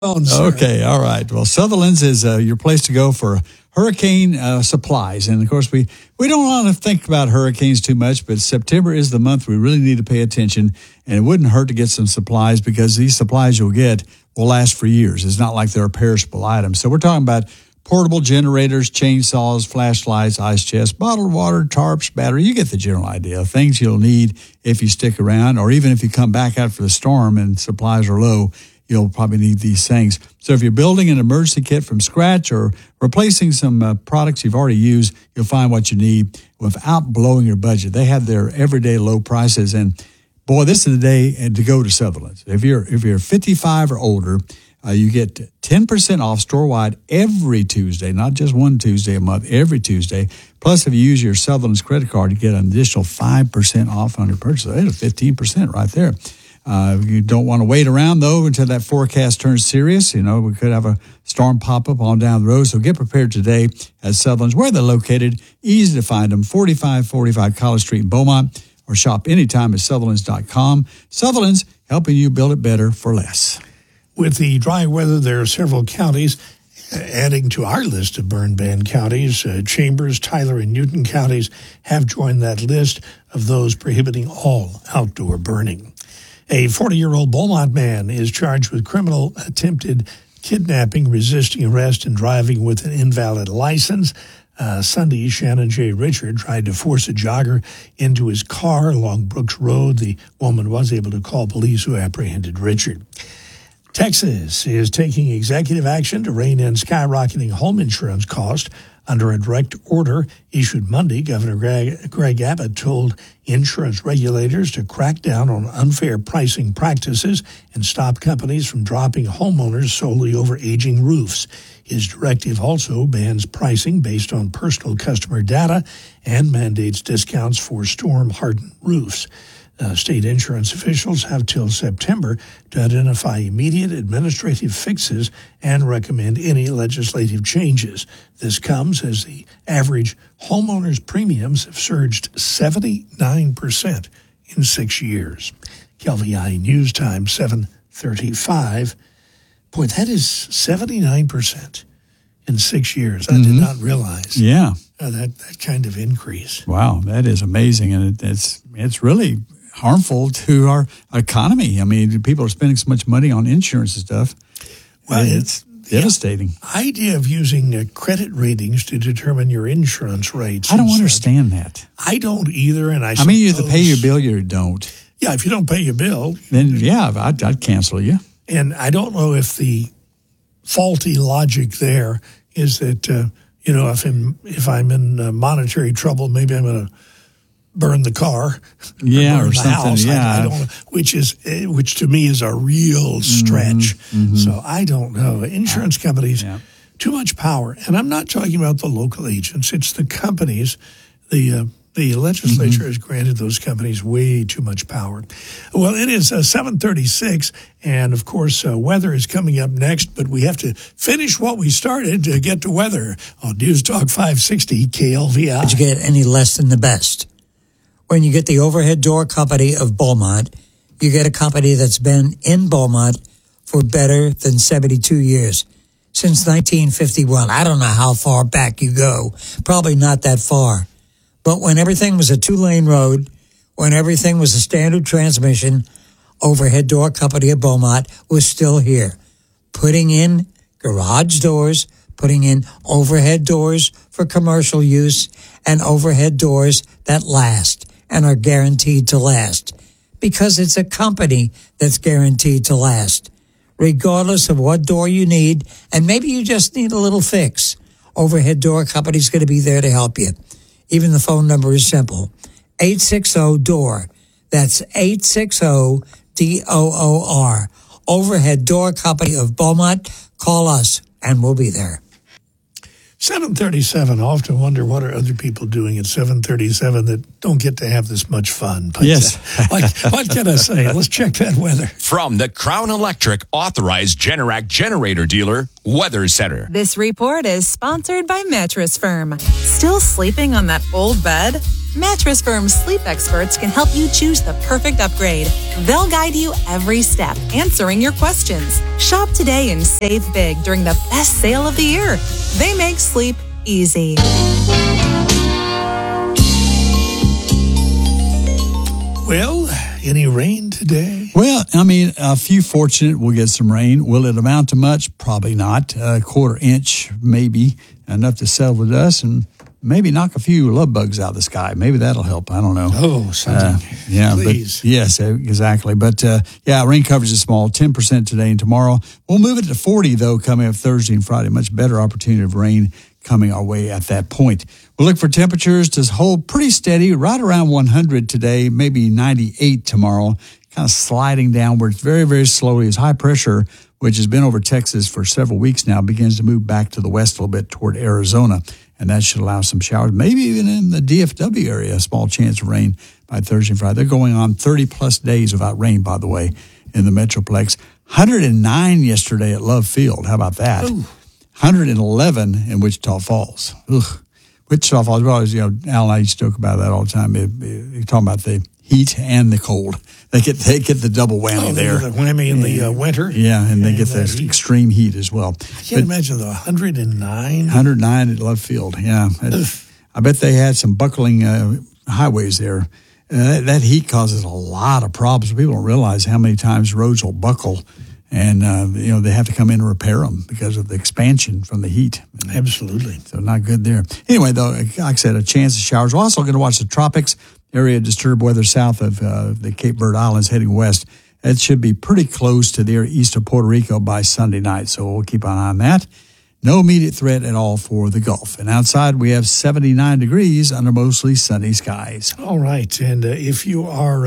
Okay, all right. Well, Sutherland's is your place to go for hurricane supplies. And, of course, we don't want to think about hurricanes too much, but September is the month we really need to pay attention. And it wouldn't hurt to get some supplies because these supplies you'll get will last for years. It's not like they're a perishable item. So we're talking about portable generators, chainsaws, flashlights, ice chests, bottled water, tarps, battery. You get the general idea. Things you'll need if you stick around, or even if you come back after the storm and supplies are low, you'll probably need these things. So if you're building an emergency kit from scratch or replacing some products you've already used, you'll find what you need without blowing your budget. They have their everyday low prices. And, boy, this is the day to go to Sutherland's. If you're 55 or older, you get 10% off store-wide every Tuesday, not just one Tuesday a month, every Tuesday. Plus, if you use your Sutherland's credit card, you get an additional 5% off on your purchase. That's 15% right there. You don't want to wait around, though, until that forecast turns serious. You know, we could have a storm pop up on down the road. So get prepared today at Sutherland's, where they're located. Easy to find them, 4545 College Street in Beaumont, or shop anytime at Sutherland's.com. Sutherland's, helping you build it better for less. With the dry weather, there are several counties adding to our list of burn-ban counties. Chambers, Tyler, and Newton counties have joined that list of those prohibiting all outdoor burning. A 40-year-old Beaumont man is charged with criminal attempted kidnapping, resisting arrest, and driving with an invalid license. Sunday, Shannon J. Richard tried to force a jogger into his car along Brooks Road. The woman was able to call police, who apprehended Richard. Texas is taking executive action to rein in skyrocketing home insurance costs. Under a direct order issued Monday, Governor Greg Abbott told insurance regulators to crack down on unfair pricing practices and stop companies from dropping homeowners solely over aging roofs. His directive also bans pricing based on personal customer data and mandates discounts for storm-hardened roofs. State insurance officials have till September to identify immediate administrative fixes and recommend any legislative changes. This comes as the average homeowner's premiums have surged 79% in 6 years. KLVI News Time, 7:35. Boy, that is 79% in 6 years. I did not realize. Yeah. That kind of increase. Wow, that is amazing. And it's really harmful to our economy. I mean, people are spending so much money on insurance and stuff. Well, it's devastating. The idea of using credit ratings to determine your insurance rates. I don't understand that. I don't either. And I mean, you have to pay your bill, you don't. Yeah, if you don't pay your bill. Then, yeah, I'd cancel you. And I don't know if the faulty logic there is that, if I'm in monetary trouble, maybe I'm going to burn the car, or the something. House. Yeah, I don't, which to me is a real stretch. So I don't know. Insurance companies, too much power, and I'm not talking about the local agents. It's the companies. The legislature has granted those companies way too much power. Well, it is 7:36, and of course, weather is coming up next. But we have to finish what we started to get to weather on News Talk 560 KLVI. Did you get any less than the best? When you get the Overhead Door Company of Beaumont, you get a company that's been in Beaumont for better than 72 years, since 1951. I don't know how far back you go, probably not that far. But when everything was a 2-lane road, when everything was a standard transmission, Overhead Door Company of Beaumont was still here, putting in garage doors, putting in overhead doors for commercial use, and overhead doors that last and are guaranteed to last, because it's a company that's guaranteed to last, regardless of what door you need, and maybe you just need a little fix. Overhead Door Company's going to be there to help you. Even the phone number is simple, 860-DOOR. That's 860-DOOR. Overhead Door Company of Beaumont. Call us, and we'll be there. 7:37. I often wonder what are other people doing at 7:37 that don't get to have this much fun. But, yes. What can I say? Let's check that weather. From the Crown Electric Authorized Generac Generator Dealer, Weather Center. This report is sponsored by Mattress Firm. Still sleeping on that old bed? Mattress Firm's sleep experts can help you choose the perfect upgrade. They'll guide you every step, answering your questions. Shop today and save big during the best sale of the year. They make sleep easy. Well, any rain today? Well, I mean, a few fortunate will get some rain. Will it amount to much? Probably not. A quarter inch, maybe, enough to settle the dust and maybe knock a few love bugs out of the sky. Maybe that'll help. I don't know. Oh, something. Yeah, Please. but yes, exactly. But yeah, rain coverage is small, 10% today and tomorrow. We'll move it to 40, though, coming up Thursday and Friday. Much better opportunity of rain coming our way at that point. We'll look for temperatures to hold pretty steady, right around 100 today, maybe 98 tomorrow, kind of sliding downwards very, very slowly as high pressure, which has been over Texas for several weeks now, begins to move back to the west a little bit toward Arizona. And that should allow some showers, maybe even in the DFW area, a small chance of rain by Thursday and Friday. They're going on 30-plus days without rain, by the way, in the Metroplex. 109 yesterday at Love Field. How about that? Ooh. 111 in Wichita Falls. Ugh. Wichita Falls, well, you know, Al and I used to joke about that all the time. You're talking about the heat and the cold. They get the double whammy there. The whammy in the winter. Yeah, and they get the extreme heat as well. I can't imagine the 109. 109 at Love Field, yeah. I bet they had some buckling highways there. That heat causes a lot of problems. People don't realize how many times roads will buckle. And, you know, they have to come in and repair them because of the expansion from the heat. Absolutely. So not good there. Anyway, though, like I said, a chance of showers. We're also going to watch the tropics area disturbed weather south of the Cape Verde Islands heading west. It should be pretty close to the east of Puerto Rico by Sunday night. So we'll keep an eye on that. No immediate threat at all for the Gulf. And outside, we have 79 degrees under mostly sunny skies. All right. And if you are,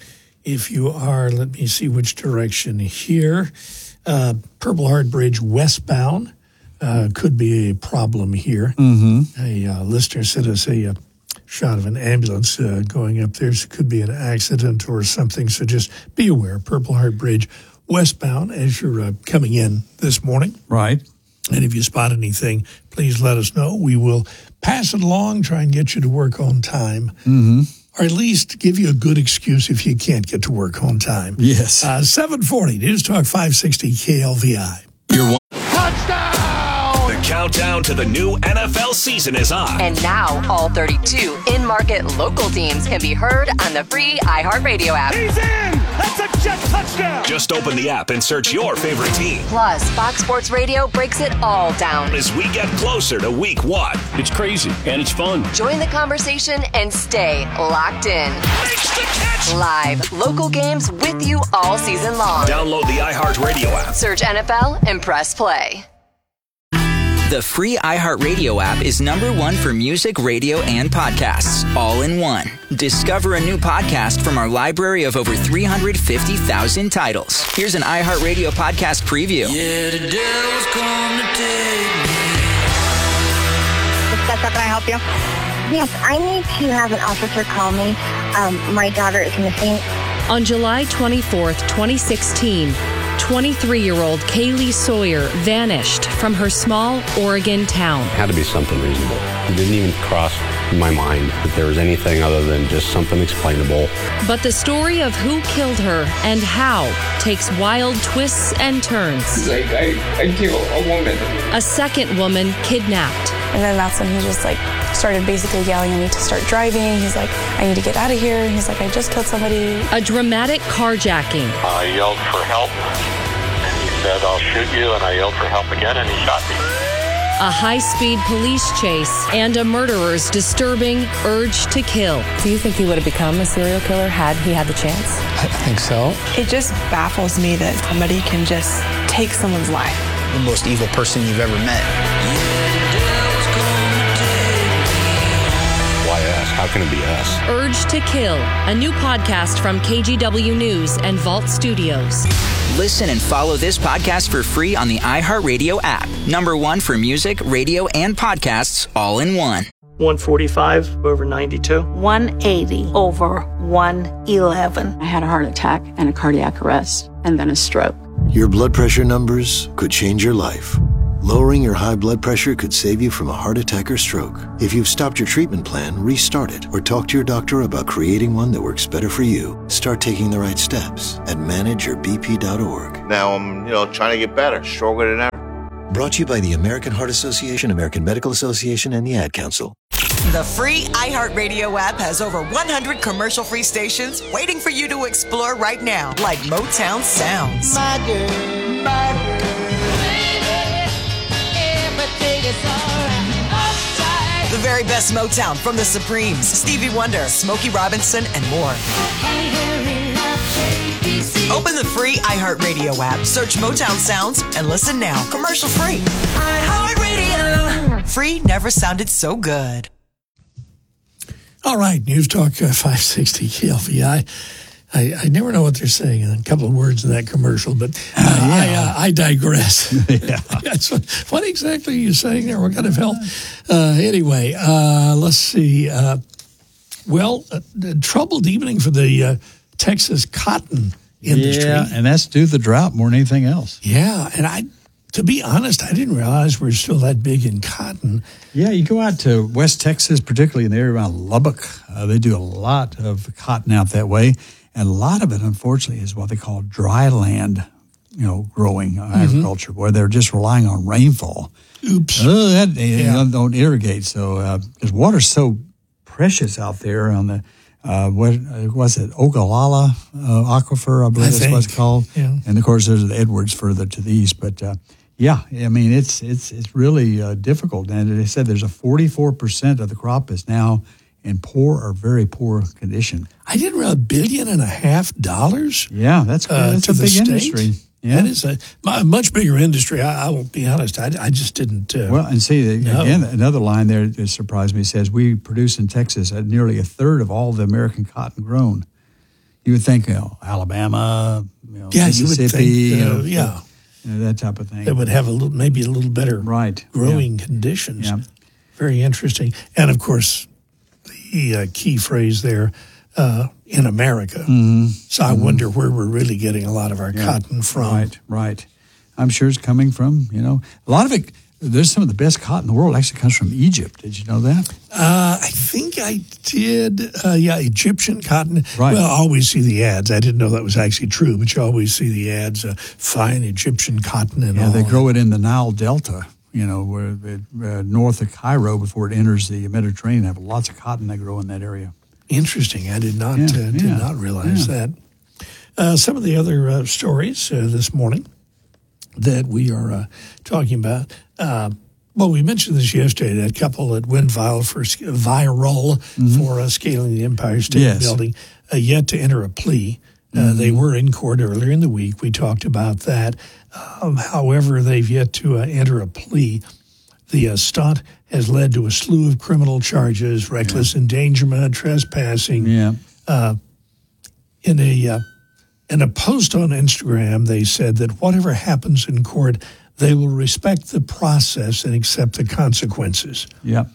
let me see which direction here, Purple Heart Bridge westbound could be a problem here. Mm-hmm. A listener sent us a shot of an ambulance going up there. So it could be an accident or something. So just be aware, Purple Heart Bridge westbound as you're coming in this morning. Right. And if you spot anything, please let us know. We will pass it along, try and get you to work on time. Mm-hmm. Or at least give you a good excuse if you can't get to work on time. Yes. 740, News Talk 560 KLVI. Touchdown! The countdown to the new NFL season is on. And now all 32 in-market local teams can be heard on the free iHeartRadio app. He's in! That's a Jet touchdown! Just open the app and search your favorite team. Plus, Fox Sports Radio breaks it all down As we get closer to week 1. It's crazy, and it's fun. Join the conversation and stay locked in. Makes the catch! Live, local games with you all season long. Download the iHeartRadio app. Search NFL and press play. The free iHeartRadio app is #1 for music, radio, and podcasts, all in one. Discover a new podcast from our library of over 350,000 titles. Here's an iHeartRadio podcast preview. Yeah, the devil's come to take me. Can I help you? Yes, I need to have an officer call me. My daughter is missing. On July 24th, 2016, 23-year-old Kaylee Sawyer vanished from her small Oregon town. It had to be something reasonable. It didn't even cross my mind that there was anything other than just something explainable. But the story of who killed her and how takes wild twists and turns. Like, I killed a woman. A second woman kidnapped. And then that's when he just started basically yelling at me to start driving. He's like, I need to get out of here. And he's like, I just killed somebody. A dramatic carjacking. I yelled for help, and he said, I'll shoot you, and I yelled for help again, and he shot me. A high-speed police chase and a murderer's disturbing urge to kill. Do you think he would have become a serial killer had he had the chance? I think so. It just baffles me that somebody can just take someone's life. The most evil person you've ever met. How can it be us? Urge to Kill, a new podcast from KGW News and Vault Studios. Listen and follow this podcast for free on the iHeartRadio app. #1 for music, radio, and podcasts, all in one. 145 over 92. 180 over 111. I had a heart attack and a cardiac arrest, and then a stroke. Your blood pressure numbers could change your life. Lowering your high blood pressure could save you from a heart attack or stroke. If you've stopped your treatment plan, restart it or talk to your doctor about creating one that works better for you. Start taking the right steps at manageyourbp.org. Now I'm, trying to get better, stronger than ever. Brought to you by the American Heart Association, American Medical Association, and the Ad Council. The free iHeartRadio app has over 100 commercial-free stations waiting for you to explore right now, like Motown Sounds. My girl, baby, everything is all right. The very best Motown from the Supremes, Stevie Wonder, Smokey Robinson, and more. Open the free iHeartRadio app, search Motown Sounds, and listen now. Commercial-free. iHeartRadio. Free never sounded so good. All right, News Talk 560 KLVI. I never know what they're saying in a couple of words in that commercial, but I digress. What exactly are you saying there? What kind of help? Anyway, let's see. Troubled evening for the Texas cotton industry. Yeah, and that's due to the drought more than anything else. Yeah, and to be honest, I didn't realize we're still that big in cotton. Yeah, you go out to West Texas, particularly in the area around Lubbock. They do a lot of cotton out that way. And a lot of it, unfortunately, is what they call dry land, growing agriculture, where they're just relying on rainfall. Oops. Don't irrigate. So, because water's so precious out there on the, what was it, Ogallala Aquifer, I believe that's what it's called. Yeah. And, of course, there's the Edwards further to the east. But, it's really difficult. And they said there's a 44% of the crop is now in poor or very poor condition. I didn't realize $1.5 billion. Yeah, that's a big industry. Yeah. That is a much bigger industry. I will be honest. I just didn't. And see, again, another line there that surprised me says we produce in Texas at nearly a third of all the American cotton grown. You would think, Alabama, Mississippi, you would think, that type of thing. It would have maybe a little better growing conditions. Yeah. Very interesting. And of course, the key phrase there, in America. Mm-hmm. So I wonder where we're really getting a lot of our cotton from. Right. I'm sure it's coming from, a lot of it, there's some of the best cotton in the world actually comes from Egypt. Did you know that? I think I did. Egyptian cotton. Right. Well, I always see the ads. I didn't know that was actually true, but you always see the ads, fine Egyptian cotton and all. Yeah, they grow it in the Nile Delta. Where north of Cairo before it enters the Mediterranean, they have lots of cotton they grow in that area. Interesting. I did not realize that. Some of the other stories this morning that we are talking about. We mentioned this yesterday. That couple at Windville for scaling the Empire State Building, yet to enter a plea. They were in court earlier in the week. We talked about that. However, they've yet to enter a plea. The stunt has led to a slew of criminal charges, reckless endangerment, trespassing. Yeah. In a post on Instagram, they said that whatever happens in court, they will respect the process and accept the consequences. Yeah.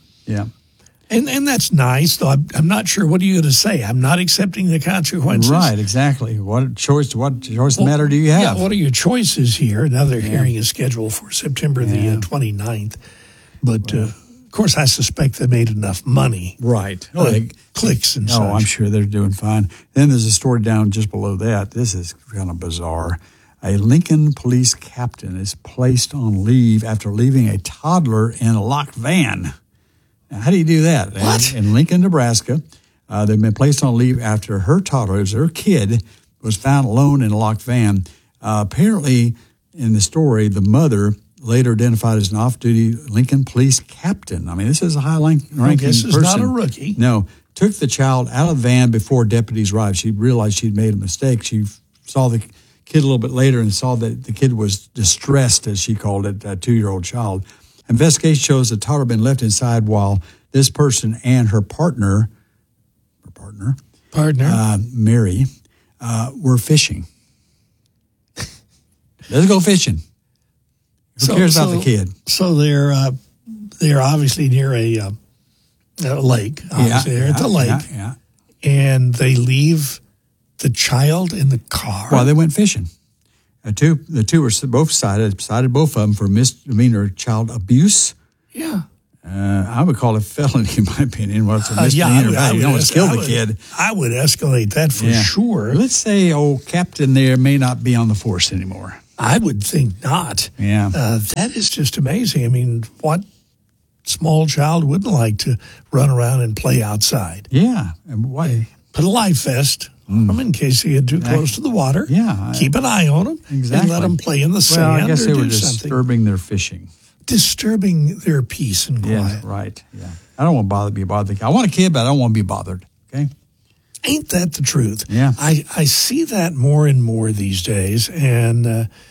And that's nice, though I'm not sure. What are you going to say? I'm not accepting the consequences. Right, exactly. What choice matter do you have? Yeah, what are your choices here? Another hearing is scheduled for September the 29th. But, of course, I suspect they made enough money. Right. Clicks and such. Oh, I'm sure they're doing fine. Then there's a story down just below that. This is kind of bizarre. A Lincoln police captain is placed on leave after leaving a toddler in a locked van. Now, how do you do that? What? In Lincoln, Nebraska, they've been placed on leave after her toddler, her kid, was found alone in a locked van. Apparently, in the story, the mother later identified as an off-duty Lincoln police captain. I mean, this is a high-ranking person. This is not a rookie. No. Took the child out of the van before deputies arrived. She realized she'd made a mistake. She saw the kid a little bit later and saw that the kid was distressed, as she called it, a 2-year-old child. Investigation shows the toddler had been left inside while this person and her partner, Mary, were fishing. Let's go fishing. Who cares about the kid? So they're obviously near a lake. Obviously, they're at the lake. Yeah. And they leave the child in the car. Well, they went fishing. The two were both cited both of them for misdemeanor child abuse. Yeah. I would call it felony, in my opinion. Well, it's a misdemeanor. You don't want to kill the kid. I would escalate that for sure. Let's say old Captain there may not be on the force anymore. I would think not. Yeah. That is just amazing. I mean, what small child wouldn't like to run around and play outside? Yeah. And why? Put a life vest on them in case they get too close to the water. Yeah. Keep an eye on them. Exactly. And let them play in the sand. Well, I guess they were something. disturbing their fishing. Disturbing their peace and quiet. Yeah, right. Yeah. I don't want to be bothered. I want a kid, but I don't want to be bothered. Okay. Ain't that the truth? Yeah. I see that more and more these days, and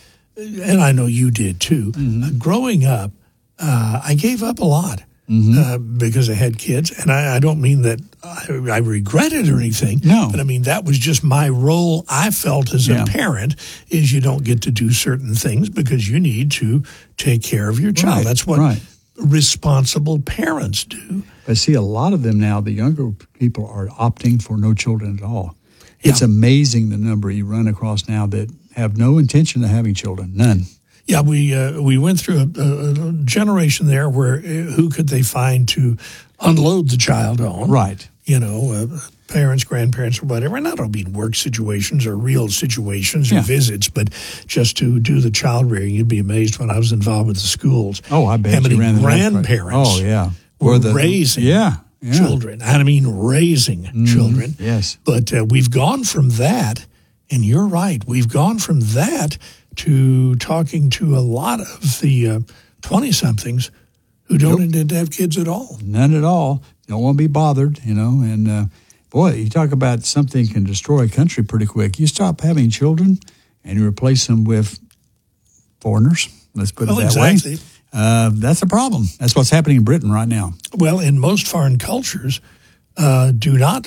I know you did too. Growing up, I gave up a lot because I had kids, and I don't mean that I regret it or anything. No. But I mean, that was just my role. I felt as a parent is you don't get to do certain things because you need to take care of your child. Right, That's what responsible parents do. I see a lot of them now, the younger people are opting for no children at all. Yeah. It's amazing the number you run across now that have no intention of having children. None. Yeah, we went through a generation there where who could they find to unload the child on? Right. You know, parents, grandparents, or whatever. And I don't mean work situations or real situations or visits, but just to do the child rearing. You'd be amazed when I was involved with the schools. Oh, I bet how many you ran grandparents were raising children. I mean, raising children. Yes. But we've gone from that, and you're right, we've gone from that to talking to a lot of the 20-somethings who don't intend to have kids at all. None at all. Don't want to be bothered, you know. And, boy, you talk about something can destroy a country pretty quick. You stop having children and you replace them with foreigners. Let's put it that way. That's a problem. That's what's happening in Britain right now. Well, in most foreign cultures, do not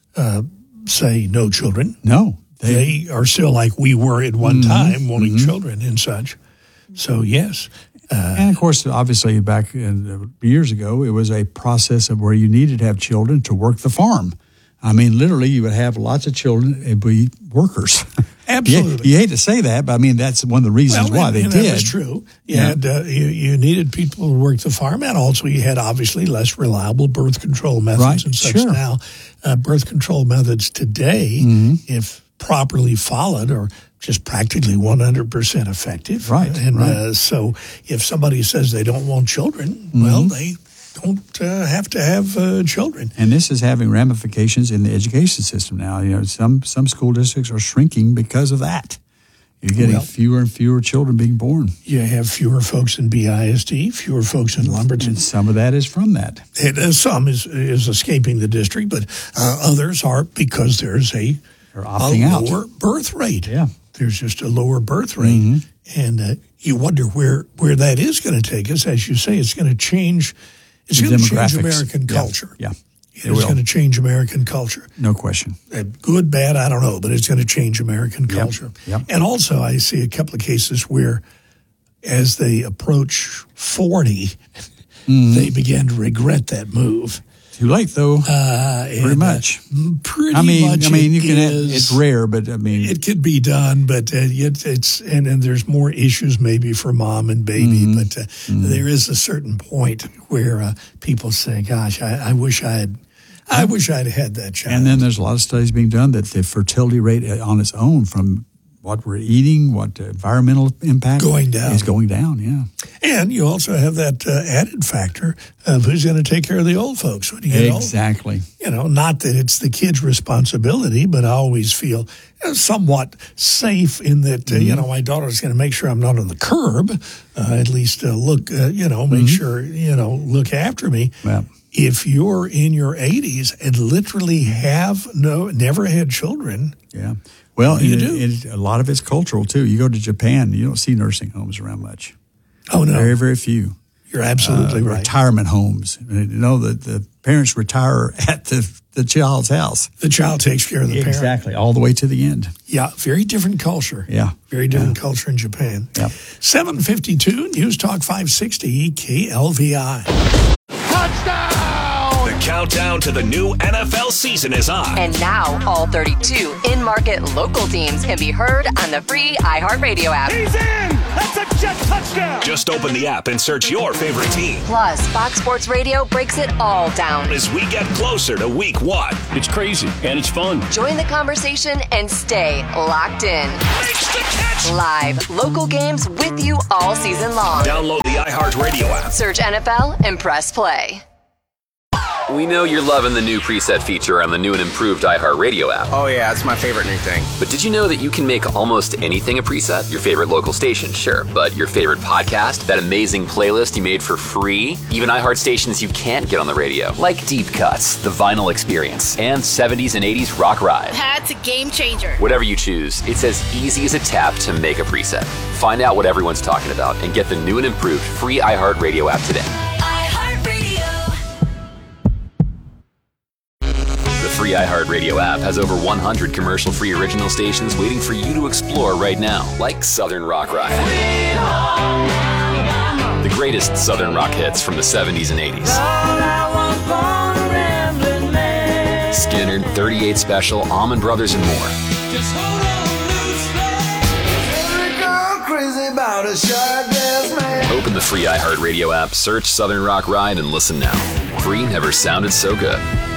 say no children. No. They are still like we were at one time, wanting children and such. So, yes. And, of course, obviously, back years ago, it was a process of where you needed to have children to work the farm. I mean, literally, you would have lots of children and be workers. Absolutely. You hate to say that, but I mean, that's one of the reasons why they did. That was true. You needed people to work the farm, and also you had, obviously, less reliable birth control methods and such now. Birth control methods today, if properly followed, are just practically 100% effective. Right. And so if somebody says they don't want children, well, they don't have to have children. And this is having ramifications in the education system now. You know, some school districts are shrinking because of that. You're getting fewer and fewer children being born. You have fewer folks in BISD, fewer folks in Lumberton. And some of that is from that. Some is escaping the district, but others are because there's a lower birth rate. Yeah. There's just a lower birth rate. And you wonder where that is going to take us. As you say, it's going to change. It's going to change American culture. Yeah. It's going to change American culture. No question. Good, bad, I don't know, but it's going to change American culture. Yep. And also I see a couple of cases where as they approach 40, they begin to regret that move. Too late, though. Pretty much. Pretty much. I mean, you can. It's rare, but I mean, it could be done. But it's and there's more issues maybe for mom and baby. But there is a certain point where people say, "Gosh, I wish I'd had that child." And then there's a lot of studies being done that the fertility rate on its own, from what we're eating, what environmental impact is going down. Yeah. And you also have that added factor of who's going to take care of the old folks when you get old. Exactly. You know, not that it's the kid's responsibility, but I always feel somewhat safe in that, you know, my daughter's going to make sure I'm not on the curb, at least look, make sure, look after me. Well, if you're in your 80s and literally never had children. Yeah. Well, a lot of it's cultural, too. You go to Japan, you don't see nursing homes around much. Oh, no. Very, very few. You're absolutely right. Retirement homes. You know, the parents retire at the child's house. The child takes care of the parent. Exactly, all the way to the end. Yeah, very different culture. Yeah. Very different culture in Japan. Yeah. 7:52, News Talk 560, KLVI. Touchdown! The countdown to the new NFL season is on. And now, all 32 in-market local teams can be heard on the free iHeartRadio app. He's in! That's a jet touchdown! Just open the app and search your favorite team. Plus, Fox Sports Radio breaks it all down as we get closer to week 1. It's crazy, and it's fun. Join the conversation and stay locked in. Makes the catch! Live, local games with you all season long. Download the iHeartRadio app. Search NFL and press play. We know you're loving the new preset feature on the new and improved iHeartRadio app. Oh yeah, it's my favorite new thing. But did you know that you can make almost anything a preset? Your favorite local station, sure. But your favorite podcast, that amazing playlist you made for free, even iHeart stations you can't get on the radio, like Deep Cuts, The Vinyl Experience, and 70s and 80s Rock Ride. That's a game changer. Whatever you choose, it's as easy as a tap to make a preset. Find out what everyone's talking about and get the new and improved free iHeartRadio app today. The free iHeartRadio app has over 100 commercial-free original stations waiting for you to explore right now, like Southern Rock Ride. The greatest Southern rock hits from the 70s and 80s. Skinner, 38 Special, Allman Brothers, and more. Open the free iHeartRadio app, search Southern Rock Ride, and listen now. Free never sounded so good.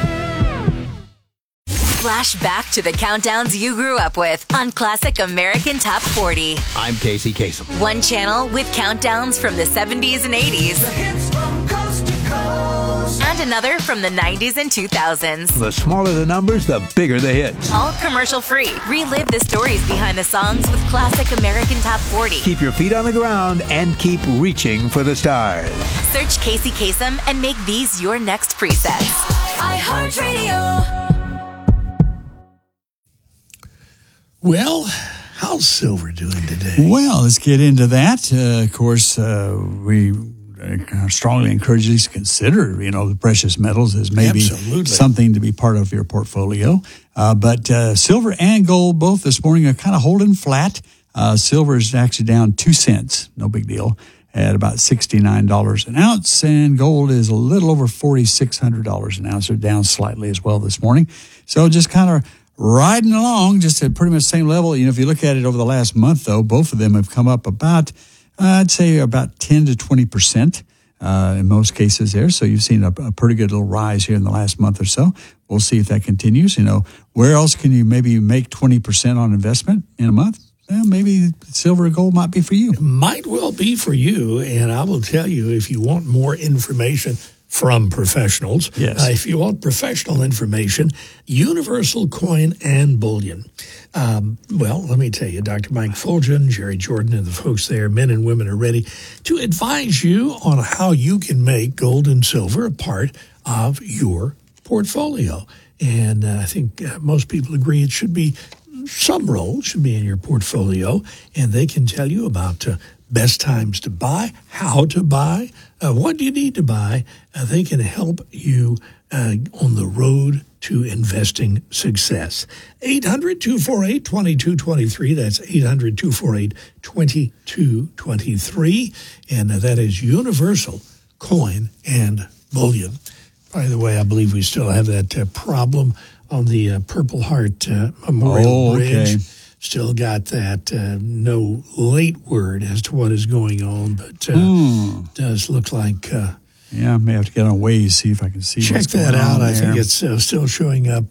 Flash back to the countdowns you grew up with on Classic American Top 40. I'm Casey Kasem. One channel with countdowns from the 70s and 80s. The hits from coast to coast. And another from the 90s and 2000s. The smaller the numbers, the bigger the hits. All commercial free. Relive the stories behind the songs with Classic American Top 40. Keep your feet on the ground and keep reaching for the stars. Search Casey Kasem and make these your next presets. iHeartRadio. Well, how's silver doing today? Well, let's get into that. Of course, we strongly encourage you to consider, the precious metals as maybe something to be part of your portfolio. But silver and gold, both this morning, are kind of holding flat. Silver is actually down 2 cents, no big deal, at about $69 an ounce. And gold is a little over $4,600 an ounce. They're down slightly as well this morning. So just kind of riding along, just at pretty much the same level. If you look at it over the last month, though, both of them have come up about, I'd say about 10 to 20% in most cases there. So you've seen a pretty good little rise here in the last month or so. We'll see if that continues. Where else can you maybe make 20% on investment in a month? Well, maybe silver or gold might be for you. It might well be for you. And I will tell you, if you want more information from professionals. Yes. If you want professional information, Universal Coin and Bullion. Well, let me tell you, Dr. Mike Fulgen, Jerry Jordan, and the folks there, men and women, are ready to advise you on how you can make gold and silver a part of your portfolio. And I think most people agree it should be, some role should be in your portfolio, and they can tell you about best times to buy, how to buy, what do you need to buy. They can help you on the road to investing success. 800-248-2223. That's 800-248-2223. And that is Universal Coin and Bullion. By the way, I believe we still have that problem on the Purple Heart Memorial Bridge. Still got that no late word as to what is going on, but does look like... I may have to get on Waze, see if I can see check what's going that out. on I think there. it's still showing up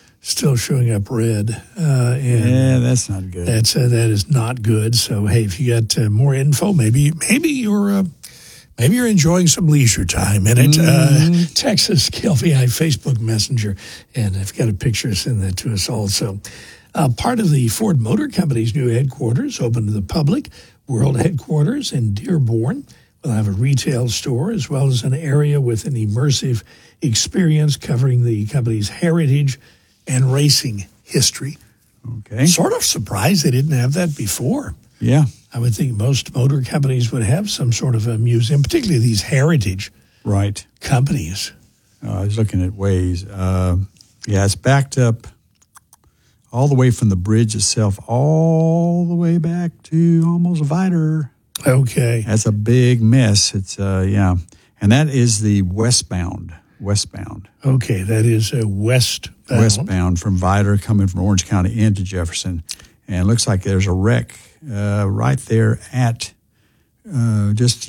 red. And that's not good. That is not good. So, hey, if you got more info, maybe you're enjoying some leisure time in it. Texas KLVI Facebook Messenger, and I've got a picture. Send that to us also. Part of the Ford Motor Company's new headquarters, open to the public, world headquarters in Dearborn. We'll have a retail store as well as an area with an immersive experience covering the company's heritage and racing history. Okay. Sort of surprised they didn't have that before. Yeah. I would think most motor companies would have some sort of a museum, particularly these heritage companies. I was looking at Waze. It's backed up all the way from the bridge itself, all the way back to almost Vider. Okay. That's a big mess. It's, and that is the westbound westbound. Okay, that is westbound. Westbound from Vidor, coming from Orange County into Jefferson. And it looks like there's a wreck right there at this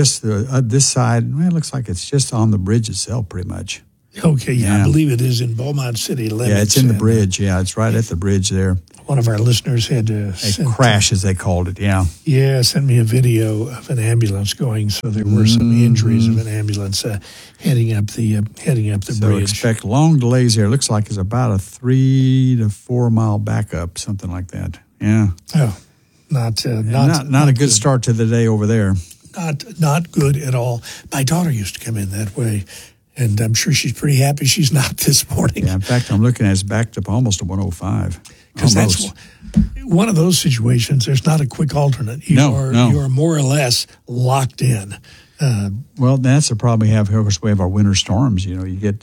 side. Well, it looks like it's just on the bridge itself, pretty much. Okay, yeah, I believe it is in Beaumont City limits. Yeah, it's in the bridge. Yeah, it's right at the bridge there. One of our listeners had a crash, as they called it. Yeah. Yeah, sent me a video of an ambulance going. So there were some injuries of an ambulance heading up the bridge. So expect long delays there. It looks like it's about a 3 to 4 mile backup, something like that. Yeah. Oh, not a good start to the day over there. Not good at all. My daughter used to come in that way. And I'm sure she's pretty happy she's not this morning. Yeah, in fact, I'm looking at it's backed up almost to 105. Because that's one of those situations. There's not a quick alternate. You are more or less locked in. Well, that's the problem we have here. We have our winter storms. You get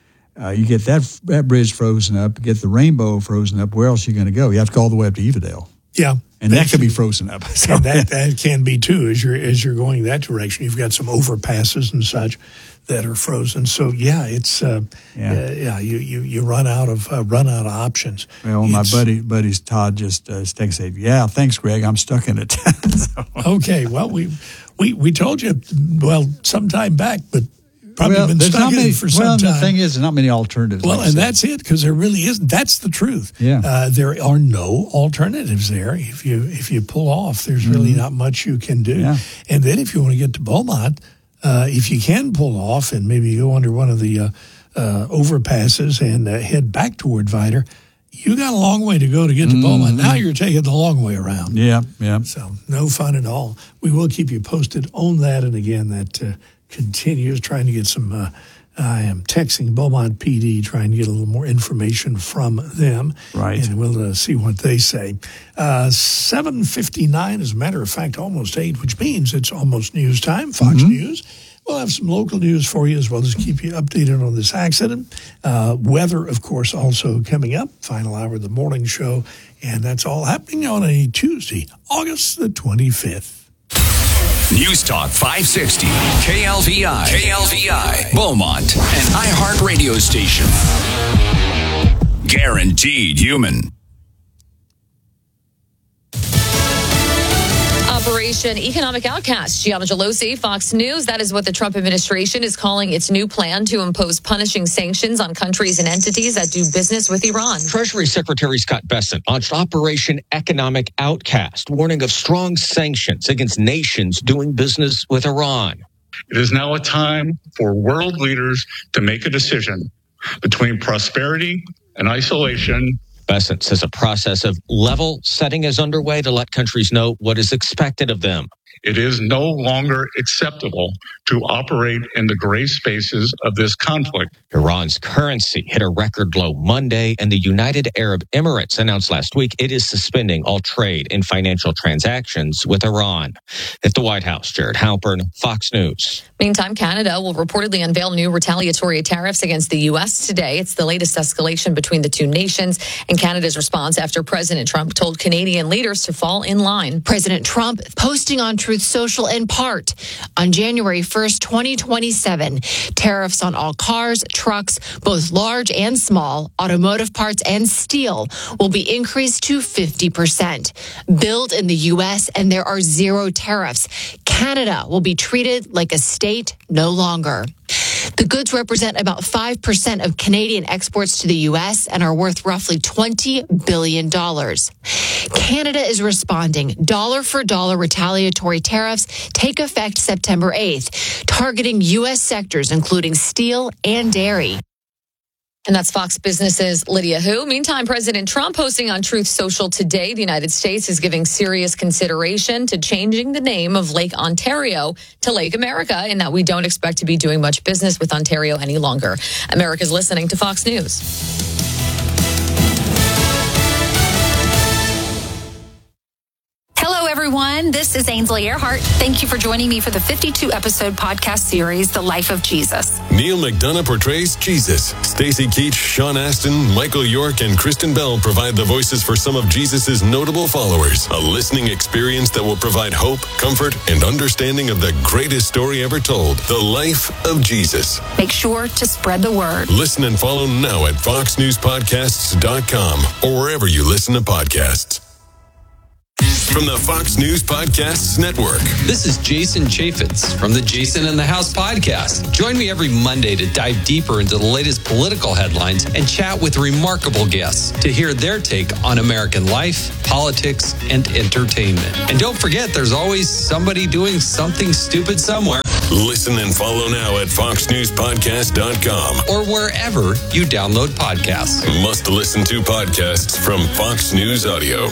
that bridge frozen up, get the Rainbow frozen up. Where else are you going to go? You have to go all the way up to Evadale. Yeah. And that could be frozen up. So that can be too as you're going that direction. You've got some overpasses and such that are frozen. So yeah, it's you run out of options. Well, my buddy's Todd just said, "Yeah, thanks, Greg. I'm stuck in it." So. Okay, well we told you some time back, but probably been stuck in it for some time. Well, the thing is, there's not many alternatives. Well, and that's it, because there really isn't. That's the truth. Yeah. There are no alternatives there. If you pull off, there's really not much you can do. Yeah. And then if you want to get to Beaumont, if you can pull off and maybe go under one of the overpasses and head back toward Vidor, you got a long way to go to get to Beaumont. Now you're taking the long way around. Yeah. So no fun at all. We will keep you posted on that. And again, that continues, trying to get some I am texting Beaumont PD, trying to get a little more information from them. Right. And we'll see what they say. 7:59, as a matter of fact, almost 8, which means it's almost news time, Fox News. We'll have some local news for you, as well as keep you updated on this accident. Weather, of course, also coming up. Final hour of the morning show. And that's all happening on a Tuesday, August the 25th. News Talk 560, KLVI, Beaumont, an iHeartRadio station. Guaranteed human. Operation Economic Outcast. Gianna Gelosi, Fox News. That is what the Trump administration is calling its new plan to impose punishing sanctions on countries and entities that do business with Iran. Treasury Secretary Scott Bessent launched Operation Economic Outcast, warning of strong sanctions against nations doing business with Iran. It is now a time for world leaders to make a decision between prosperity and isolation. Bessent says a process of level setting is underway to let countries know what is expected of them. It is no longer acceptable to operate in the gray spaces of this conflict. Iran's currency hit a record low Monday, and the United Arab Emirates announced last week it is suspending all trade and financial transactions with Iran. At the White House, Jared Halpern, Fox News. Meantime, Canada will reportedly unveil new retaliatory tariffs against the U.S. today. It's the latest escalation between the two nations and Canada's response after President Trump told Canadian leaders to fall in line. President Trump posting on Truth Social in part, on January 1st, 2027, tariffs on all cars, trucks, both large and small, automotive parts and steel will be increased to 50%. Built in the U.S. and there are zero tariffs. Canada will be treated like a state no longer. The goods represent about 5% of Canadian exports to the U.S. and are worth roughly $20 billion. Canada is responding. Dollar-for-dollar retaliatory tariffs take effect September 8th, targeting U.S. sectors including steel and dairy. And that's Fox Business's Lydia Hu. Meantime, President Trump posting on Truth Social today, the United States is giving serious consideration to changing the name of Lake Ontario to Lake America, and that we don't expect to be doing much business with Ontario any longer. America's listening to Fox News. Hello, everyone. everyone. This is Ainsley Earhart. Thank you for joining me for the 52-episode podcast series, The Life of Jesus. Neil McDonough portrays Jesus. Stacey Keach, Sean Astin, Michael York, and Kristen Bell provide the voices for some of Jesus' notable followers. A listening experience that will provide hope, comfort, and understanding of the greatest story ever told, The Life of Jesus. Make sure to spread the word. Listen and follow now at foxnewspodcasts.com or wherever you listen to podcasts. From the Fox News Podcasts Network. This is Jason Chaffetz from the Jason in the House podcast. Join me every Monday to dive deeper into the latest political headlines and chat with remarkable guests to hear their take on American life, politics, and entertainment. And don't forget, there's always somebody doing something stupid somewhere. Listen and follow now at foxnewspodcast.com or wherever you download podcasts. Must listen to podcasts from Fox News Audio.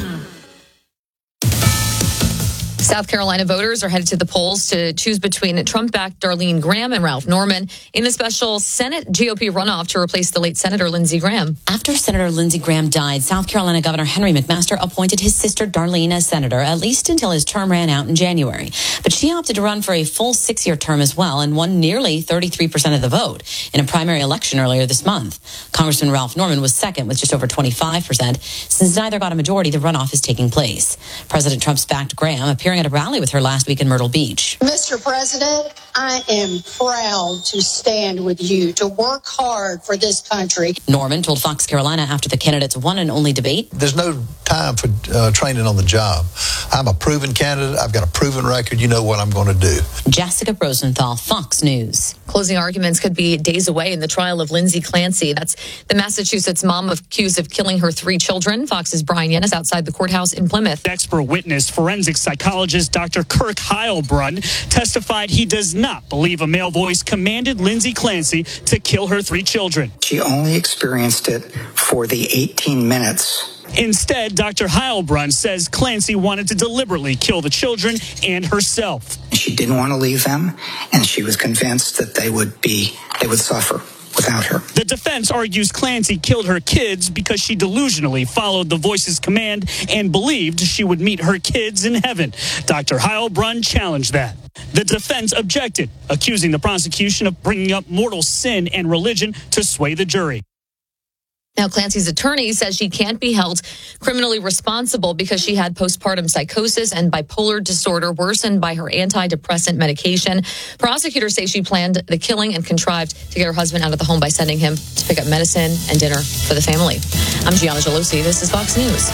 South Carolina voters are headed to the polls to choose between Trump-backed Darlene Graham and Ralph Norman in the special Senate GOP runoff to replace the late Senator Lindsey Graham. After Senator Lindsey Graham died, South Carolina Governor Henry McMaster appointed his sister Darlene as senator, at least until his term ran out in January. But she opted to run for a full 6-year term as well and won nearly 33% of the vote in a primary election earlier this month. Congressman Ralph Norman was second with just over 25%. Since neither got a majority, the runoff is taking place. President Trump's backed Graham appearing at a rally with her last week in Myrtle Beach. Mr. President, I am proud to stand with you, to work hard for this country. Norman told Fox Carolina after the candidate's one and only debate. There's no time for training on the job. I'm a proven candidate. I've got a proven record. You know what I'm going to do. Jessica Rosenthal, Fox News. Closing arguments could be days away in the trial of Lindsay Clancy. That's the Massachusetts mom accused of killing her 3 children. Fox's Brian Yennis outside the courthouse in Plymouth. Expert witness, forensic psychologist Dr. Kirk Heilbrunn testified he does not believe a male voice commanded Lindsay Clancy to kill her 3 children. She only experienced it for the 18 minutes. Instead, Dr. Heilbrunn says Clancy wanted to deliberately kill the children and herself. She didn't want to leave them, and she was convinced that they would suffer without her. The defense argues Clancy killed her kids because she delusionally followed the voice's command and believed she would meet her kids in heaven. Dr. Heilbrunn challenged that. The defense objected, accusing the prosecution of bringing up mortal sin and religion to sway the jury. Now, Clancy's attorney says she can't be held criminally responsible because she had postpartum psychosis and bipolar disorder worsened by her antidepressant medication. Prosecutors say she planned the killing and contrived to get her husband out of the home by sending him to pick up medicine and dinner for the family. I'm Gianna Gelosi. This is Fox News.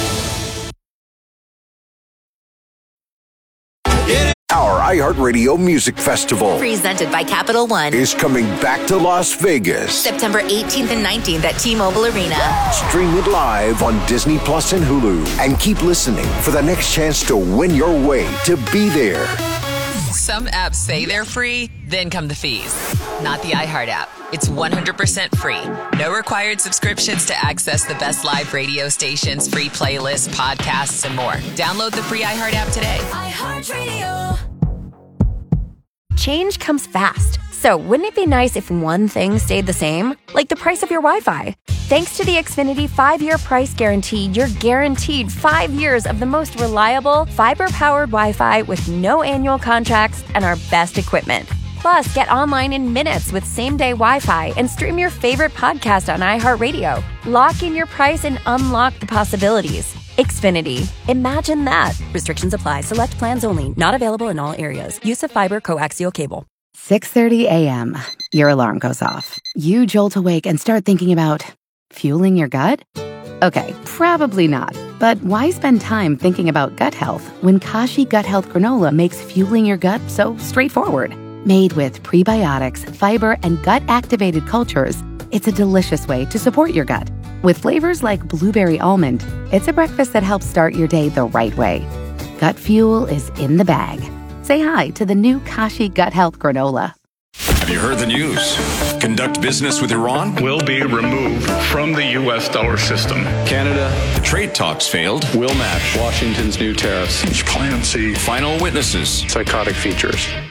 Our iHeartRadio Music Festival, presented by Capital One, is coming back to Las Vegas. September 18th and 19th at T-Mobile Arena. Stream it live on Disney Plus and Hulu. And keep listening for the next chance to win your way to be there. Some apps say they're free, then come the fees. Not the iHeart app. It's 100% free. No required subscriptions to access the best live radio stations, free playlists, podcasts, and more. Download the free iHeart app today. iHeartRadio. Change comes fast. So wouldn't it be nice if one thing stayed the same? Like the price of your Wi-Fi. Thanks to the Xfinity 5-year price guarantee, you're guaranteed 5 years of the most reliable, fiber-powered Wi-Fi with no annual contracts and our best equipment. Plus, get online in minutes with same-day Wi-Fi and stream your favorite podcast on iHeartRadio. Lock in your price and unlock the possibilities. Xfinity. Imagine that. Restrictions apply. Select plans only. Not available in all areas. Use of fiber coaxial cable. 6:30 a.m. Your alarm goes off. You jolt awake and start thinking about fueling your gut? Okay, probably not. But why spend time thinking about gut health when Kashi Gut Health Granola makes fueling your gut so straightforward? Made with prebiotics, fiber, and gut-activated cultures, it's a delicious way to support your gut. With flavors like blueberry almond, it's a breakfast that helps start your day the right way. Gut fuel is in the bag. Say hi to the new Kashi Gut Health Granola. Have you heard the news? Conduct business with Iran? Will be removed from the U.S. dollar system. Canada, the trade talks failed. Will match Washington's new tariffs. Clancy. Final witnesses. Psychotic features.